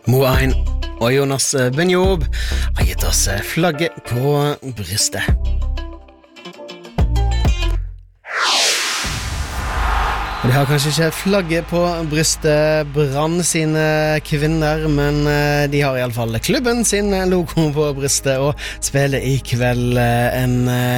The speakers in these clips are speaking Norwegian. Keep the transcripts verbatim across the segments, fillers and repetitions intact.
Moain og Jonas Benjob har gitt oss flagget på brystet. De har kanskje ikke flagget på brystet Brann sine kvinner, men de har i alle fall klubben sin logo på brystet og spiller i kveld en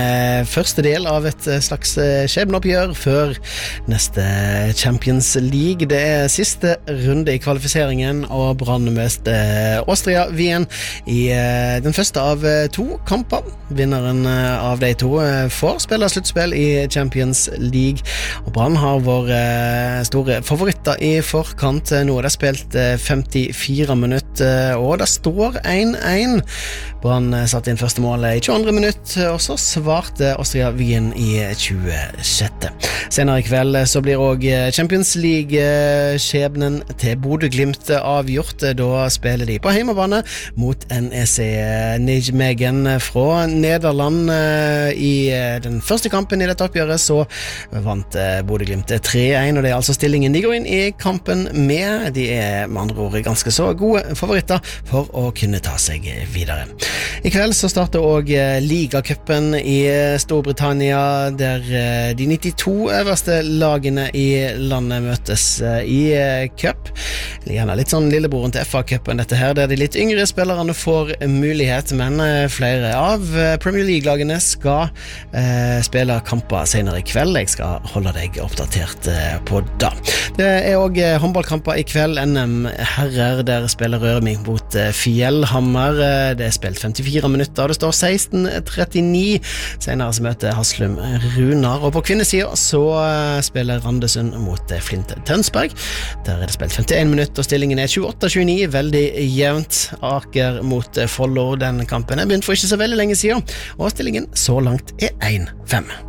første del av et slags skjebneoppgjør før neste Champions League. Det er siste runde i kvalifiseringen, og Brann møter Austria Wien i den første av to kamper. Vinneren av de to får spille sluttspill i Champions League, og Brann har vår store favoritter i forkant. Nå er det spilt femtifire minutter, og det står en en. Brann satte inn første målet i tjueandre minutt, og så svarte Austria Wien i tjuesjette. Senere i kveld så blir også Champions League-skjebnen til Bodø/Glimt avgjort. Da spiller de på hjemmebane mot N E C Nijmegen fra Nederland. I den første kampen i dette oppgjøret så vant Bodø/Glimt tre en, og det er altså stillingen de går inn i kampen med. De er med andre ord ganske så gode favoritter for å kunne ta seg videre. I kveld så starter også Ligacupen i Storbritannia, der de nittito øverste lagene i landet møtes i cup. Gjerne litt sånn lillebroren til F A-cupen dette her, der de litt yngre spillerne får mulighet, men flere av Premier League-lagene skal eh, spille kamper senere i kveld. Jeg skal holde deg oppdatert på det. Det er også håndballkamper i kveld. N M herrer, der spiller Rørvik mot Fjellhammer. Det er spilt femtifire minutter, og det står seksten trettini. Senere så møter Haslum Runar, og på kvinnesiden så spiller Randesund mot Flint Tønsberg. Der er det spilt femtien minutter, og stillingen er tjueåtte tjueni, veldig jevnt. Aker mot Follo, den kampen er begynt for ikke så veldig lenge siden, og stillingen så langt er en fem.